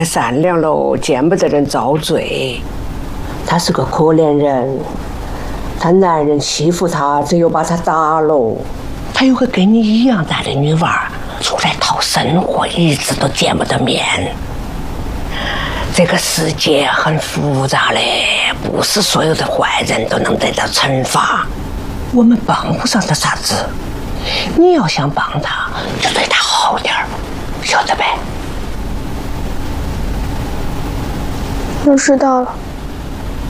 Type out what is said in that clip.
善良喽，见不得人遭罪。他是个可怜人，他男人欺负他，这又把他打喽。他有个跟你一样大的女娃，出来讨生活，一直都见不得面。这个世界很复杂嘞，不是所有的坏人都能得到惩罚。我们帮不上他啥子，你要想帮他，就对他好点儿，晓得呗？ 我知道了。